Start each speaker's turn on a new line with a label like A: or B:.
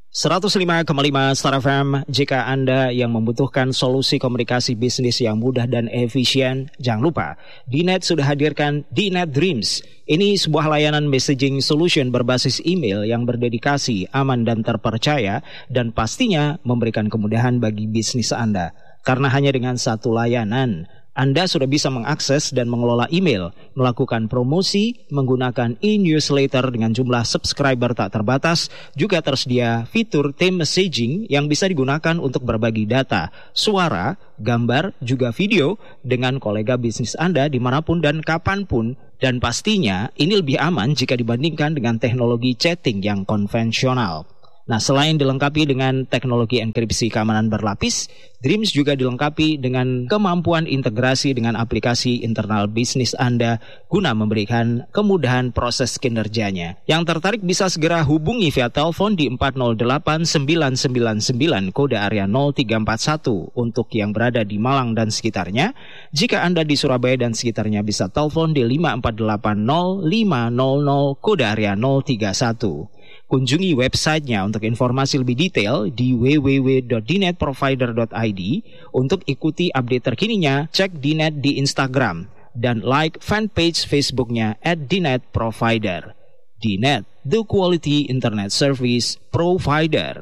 A: 105,5 Star FM. Jika Anda yang membutuhkan solusi komunikasi bisnis yang mudah dan efisien, jangan lupa DNET sudah hadirkan DNET Dreams. Ini sebuah layanan messaging solution berbasis email yang berdedikasi, aman dan terpercaya, dan pastinya memberikan kemudahan bagi bisnis Anda. Karena hanya dengan satu layanan, Anda sudah bisa mengakses dan mengelola email, melakukan promosi, menggunakan e-newsletter dengan jumlah subscriber tak terbatas, juga tersedia fitur team messaging yang bisa digunakan untuk berbagi data, suara, gambar, juga video dengan kolega bisnis Anda dimanapun dan kapanpun. Dan pastinya ini lebih aman jika dibandingkan dengan teknologi chatting yang konvensional. Nah, selain dilengkapi dengan teknologi enkripsi keamanan berlapis, Dreams juga dilengkapi dengan kemampuan integrasi dengan aplikasi internal bisnis Anda guna memberikan kemudahan proses kinerjanya. Yang tertarik bisa segera hubungi via telepon di 408-999 kode area 0341 untuk yang berada di Malang dan sekitarnya. Jika Anda di Surabaya dan sekitarnya bisa telepon di 5480-500 kode area 031. Kunjungi websitenya untuk informasi lebih detail di www.dnetprovider.id. Untuk ikuti update terkininya, cek DNET di Instagram dan like fanpage Facebooknya @DNETProvider. DNET, the quality internet service provider.